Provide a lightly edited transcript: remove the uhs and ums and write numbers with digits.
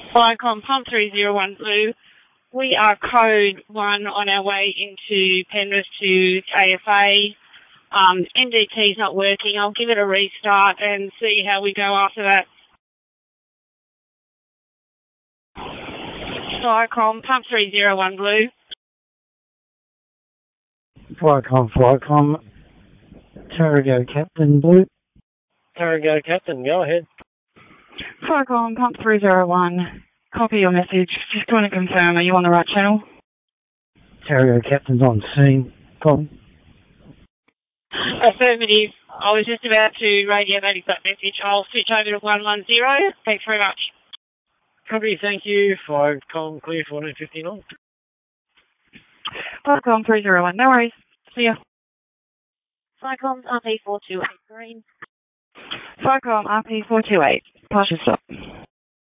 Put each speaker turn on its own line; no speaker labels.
Viacom Pump 301 Blue. We are code 1 on our way into Penrith to AFA. NDT's not working. I'll give it a restart and see how we go after that. Viacom Pump 301 Blue.
Viacom, Tarago Captain Blue.
Tarago Captain, go ahead.
Viacom Pump 301. Copy your message. Just want to confirm, are you on the right channel?
Tarago Captain's on scene. Copy.
Affirmative. I was just about to radio that message. I'll switch over to 110. Thanks very much.
Copy, thank you. Viacom clear for 1459.
Viacom 301, no worries. See ya.
Viacom RP428 Green.
Viacom RP428, partial stop.